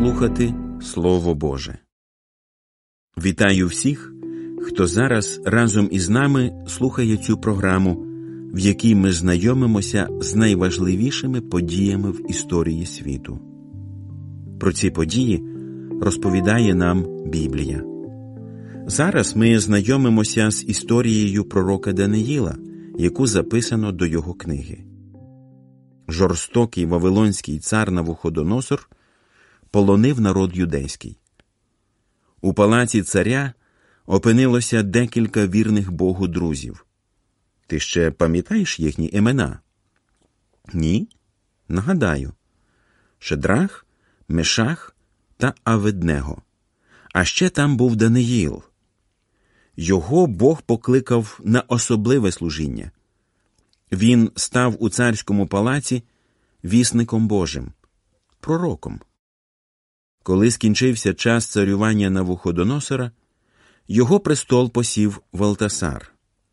слухати Слово Боже. Вітаю всіх, хто зараз разом із нами слухає цю програму, в якій ми знайомимося з найважливішими подіями в історії світу. Про ці події розповідає нам Біблія. Зараз ми знайомимося з історією пророка Даниїла, яку записано до його книги. Жорстокий вавилонський цар Навуходоносор полонив народ юдейський. У палаці царя опинилося декілька вірних Богу друзів. Ти ще пам'ятаєш їхні імена? Ні? Нагадаю. Шедрах, Мешах та Аведнего. А ще там був Даниїл. Його Бог покликав на особливе служіння. Він став у царському палаці вісником Божим, пророком. Коли скінчився час царювання Навуходоносора, його престол посів Валтасар.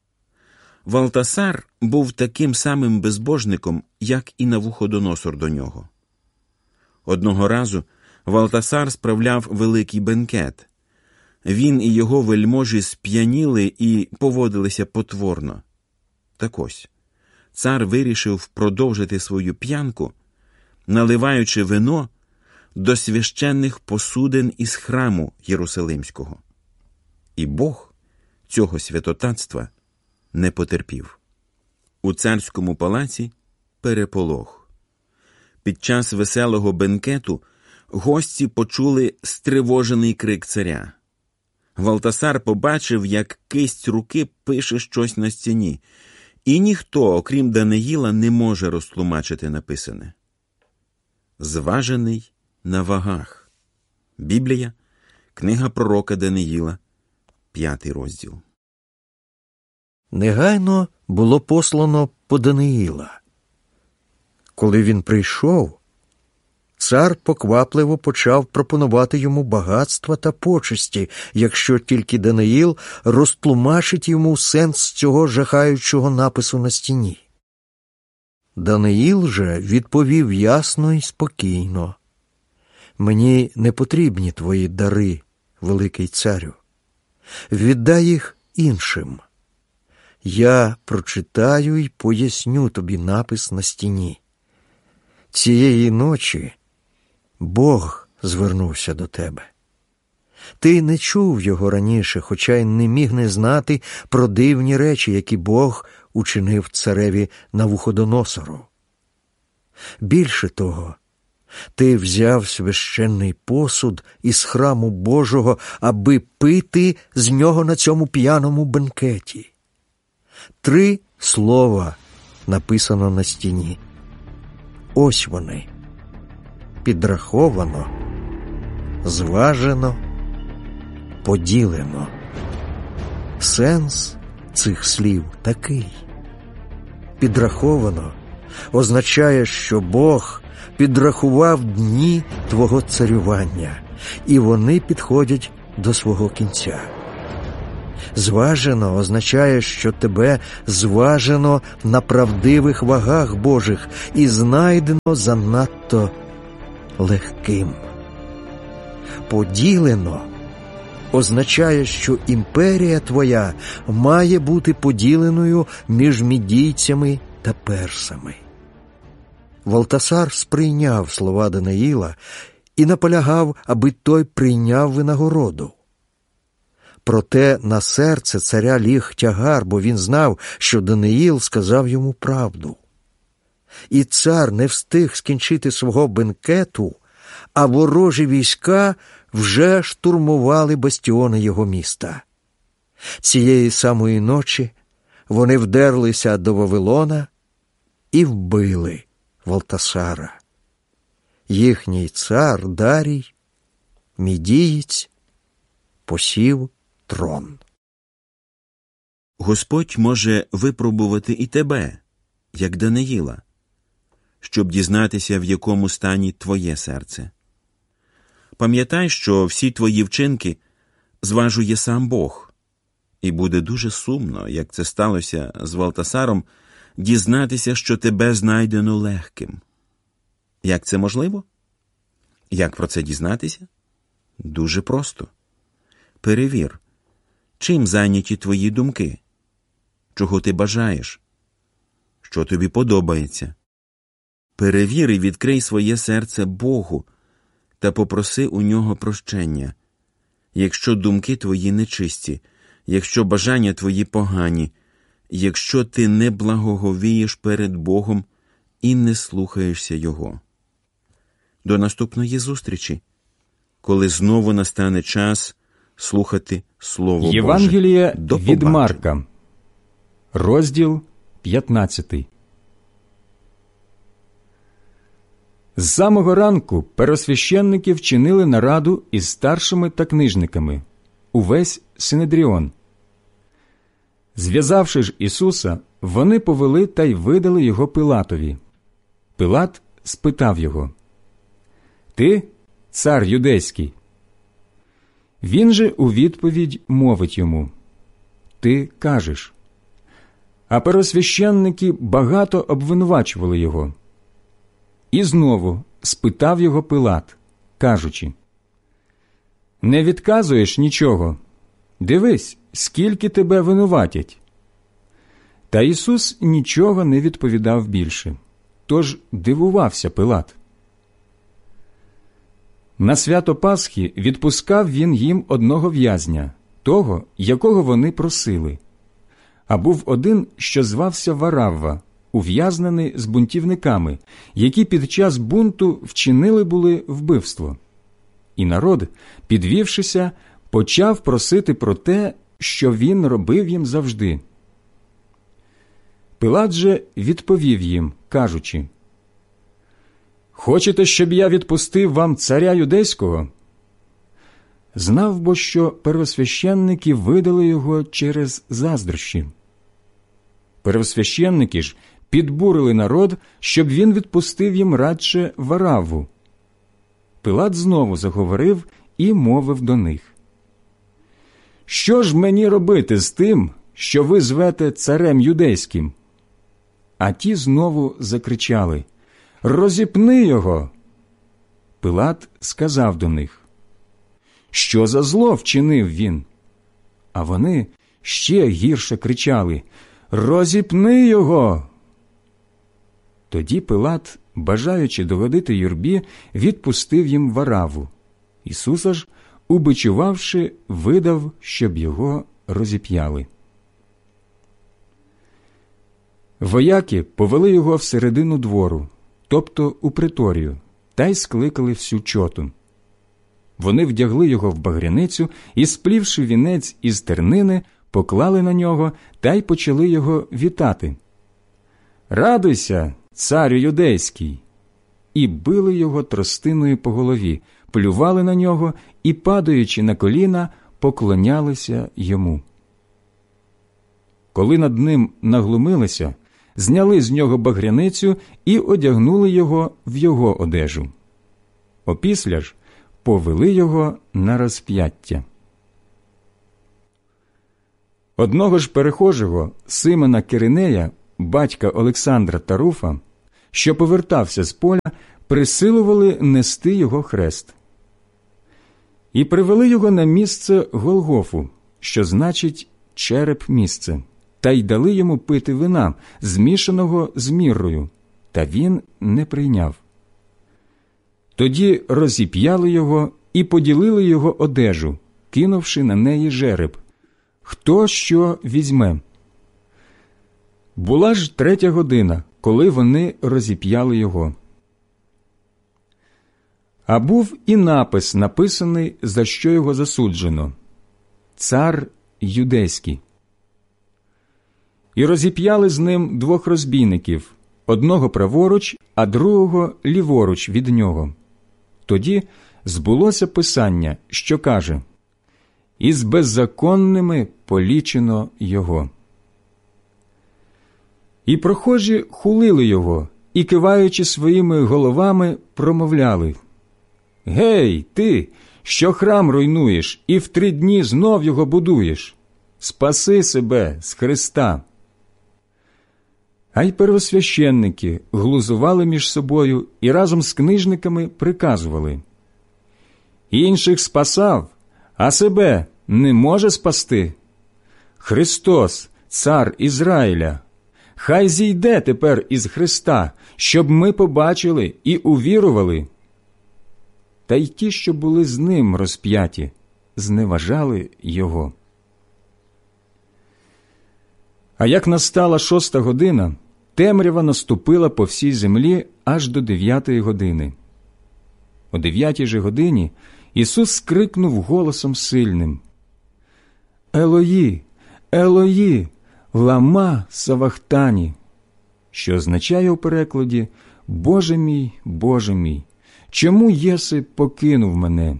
Валтасар був таким самим безбожником, як і Навуходоносор до нього. Одного разу Валтасар справляв великий бенкет. Він і його вельможі сп'яніли і поводилися потворно. Так ось, цар вирішив продовжити свою п'янку, наливаючи вино до священних посудин із храму Єрусалимського. І Бог цього святотатства не потерпів. У царському палаці переполох. Під час веселого бенкету гості почули стривожений крик царя. Валтасар побачив, як кисть руки пише щось на стіні, і ніхто, окрім Даниїла, не може розтлумачити написане. Зважений на вагах. Біблія, книга пророка Даниїла, 5 розділ. Негайно було послано по Даниїла. Коли він прийшов, цар поквапливо почав пропонувати йому багатства та почесті, якщо тільки Даниїл розтлумачить йому сенс цього жахаючого напису на стіні. Даниїл же відповів ясно і спокійно: «Мені не потрібні твої дари, великий царю. Віддай їх іншим. Я прочитаю і поясню тобі напис на стіні. Цієї ночі Бог звернувся до тебе. Ти не чув його раніше, хоча й не міг не знати про дивні речі, які Бог учинив цареві Навуходоносору. Більше того, ти взяв священний посуд із храму Божого, аби пити з нього на цьому п'яному бенкеті. 3 слова написано на стіні. Ось вони. Підраховано, зважено, поділено. Сенс цих слів такий. Підраховано означає, що Бог підрахував дні твого царювання, і вони підходять до свого кінця. Зважено означає, що тебе зважено на правдивих вагах Божих і знайдено занадто легким. Поділено означає, що імперія твоя має бути поділеною між мідійцями та персами. Валтасар сприйняв слова Даниїла і наполягав, аби той прийняв винагороду. Проте на серце царя ліг тягар, бо він знав, що Даниїл сказав йому правду. І цар не встиг скінчити свого бенкету, а ворожі війська вже штурмували бастіони його міста. Цієї самої ночі вони вдерлися до Вавилона і вбили Валтасара. Їхній цар Дарій, мідієць, посів трон. Господь може випробувати і тебе, як Даниїла, щоб дізнатися, в якому стані твоє серце. Пам'ятай, що всі твої вчинки зважує сам Бог, і буде дуже сумно, як це сталося з Валтасаром, дізнатися, що тебе знайдено легким. Як це можливо? Як про це дізнатися? Дуже просто. Перевір, чим зайняті твої думки, чого ти бажаєш, що тобі подобається. Перевір і відкрий своє серце Богу та попроси у нього прощення. Якщо думки твої нечисті, якщо бажання твої погані, якщо ти не благоговієш перед Богом і не слухаєшся Його. До наступної зустрічі, коли знову настане час слухати Слово Боже. Євангеліє До від побачення. Марка, розділ 15. З самого ранку первосвященники вчинили нараду із старшими та книжниками, увесь Синедріон. Зв'язавши ж Ісуса, вони повели та й видали його Пилатові. Пилат спитав його: «Ти цар юдейський?» Він же у відповідь мовить йому: «Ти кажеш». А первосвященники багато обвинувачували його. І знову спитав його Пилат, кажучи: «Не відказуєш нічого? Дивись, скільки тебе винуватять». Та Ісус нічого не відповідав більше, тож дивувався Пилат. На свято Пасхи відпускав він їм одного в'язня, того, якого вони просили. А був один, що звався Варавва, ув'язнений з бунтівниками, які під час бунту вчинили були вбивство. І народ, підвівшися, почав просити про те, що він робив їм завжди. Пилат же відповів їм, кажучи: «Хочете, щоб я відпустив вам царя юдейського?» Знав бо, що первосвященники видали його через заздрощі. Первосвященники ж підбурили народ, щоб він відпустив їм радше Варавву. Пилат знову заговорив і мовив до них: «Що ж мені робити з тим, що ви звете царем юдейським?» А ті знову закричали: «Розіпни його!» Пилат сказав до них: «Що за зло вчинив він?» А вони ще гірше кричали: «Розіпни його!» Тоді Пилат, бажаючи догодити юрбі, відпустив їм Варавву. Ісуса ж, убичувавши, видав, щоб його розіп'яли. Вояки повели його всередину двору, тобто у приторію, та й скликали всю чоту. Вони вдягли його в багряницю і, сплівши вінець із тернини, поклали на нього та й почали його вітати: «Радуйся, царю юдейський!» І били його тростиною по голові, плювали на нього і, падаючи на коліна, поклонялися йому. Коли над ним наглумилися, зняли з нього багряницю і одягнули його в його одежу. Опісля ж повели його на розп'яття. Одного ж перехожого, Симона Киринея, батька Олександра та Руфа, що повертався з поля, присилували нести його хрест. І привели його на місце Голгофу, що значить «череп місце», та й дали йому пити вина, змішаного з міррою, та він не прийняв. Тоді розіп'яли його і поділили його одежу, кинувши на неї жереб: хто що візьме. Була ж 3 година, коли вони розіп'яли його. А був і напис, написаний, за що його засуджено: «Цар юдейський». І розіп'яли з ним 2 розбійників, одного праворуч, а другого ліворуч від нього. Тоді збулося писання, що каже: «Із беззаконними полічено його». І прохожі хулили його, і, киваючи своїми головами, промовляли: «Гей, ти, що храм руйнуєш, і в 3 дні знов його будуєш! Спаси себе з Христа!» А й первосвященники глузували між собою і разом з книжниками приказували: Інших спасав, а себе не може спасти. Христос, цар Ізраїля, хай зійде тепер із Христа, щоб ми побачили і увірували». Та й ті, що були з ним розп'яті, зневажали його. А як настала 6-та година, темрява наступила по всій землі аж до 9-ї години. О 9-й же годині Ісус скрикнув голосом сильним: «Елої, Елої, лама савахтані», що означає у перекладі Боже мій, чому єси покинув мене?»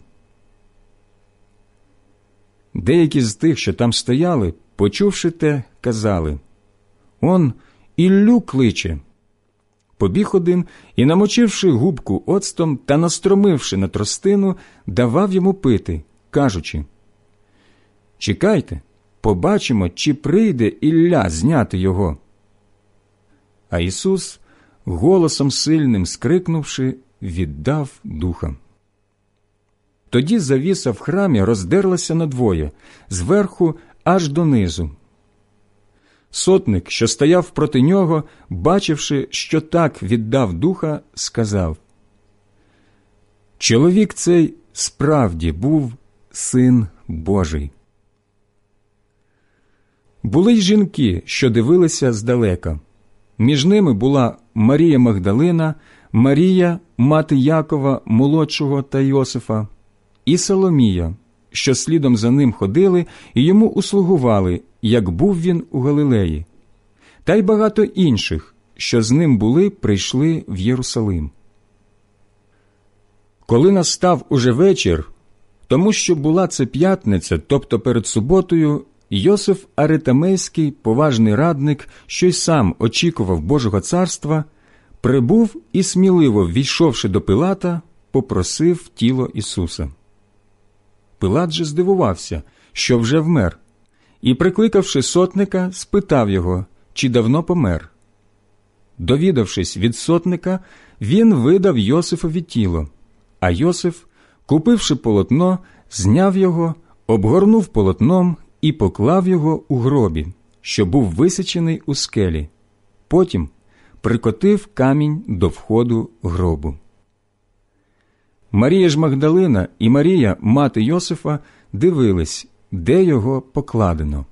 Деякі з тих, що там стояли, почувши те, казали: «Он Іллю кличе». Побіг один і, намочивши губку оцтом та настромивши на тростину, давав йому пити, кажучи: «Чекайте, побачимо, чи прийде Ілля зняти його». А Ісус, голосом сильним скрикнувши, віддав духа. Тоді завіса в храмі роздерлася надвоє, зверху аж донизу. Сотник, що стояв проти нього, бачивши, що так віддав духа, сказав: «Чоловік цей справді був Син Божий». Були й жінки, що дивилися здалека. Між ними була Марія Магдалина, Марія, мати Якова молодшого та Йосифа, і Соломія, що слідом за ним ходили і йому услугували, як був він у Галилеї, та й багато інших, що з ним були, прийшли в Єрусалим. Коли настав уже вечір, тому що була це п'ятниця, тобто перед суботою, Йосиф Аритамейський, поважний радник, що й сам очікував Божого царства, прибув і, сміливо ввійшовши до Пилата, попросив тіло Ісуса. Пилат же здивувався, що вже вмер, і, прикликавши сотника, спитав його, чи давно помер. Довідавшись від сотника, він видав Йосифові тіло, а Йосиф, купивши полотно, зняв його, обгорнув полотном і поклав його у гробі, що був висічений у скелі. Потім прикотив камінь до входу гробу. Марія ж Магдалина і Марія, мати Йосифа, дивились, де його покладено.